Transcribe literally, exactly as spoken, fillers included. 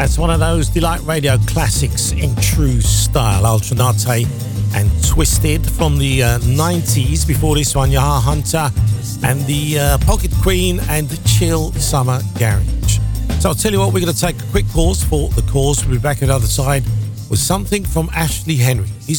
That's one of those Delight Radio classics in true style. Alternate and Twisted from the uh, nineties. Before this one, Yaha Hunter and the uh, Pocket Queen and Chill Summer Garage. So I'll tell you what, we're going to take a quick pause for the cause. We'll be back at the other side with something from Ashley Henry. He's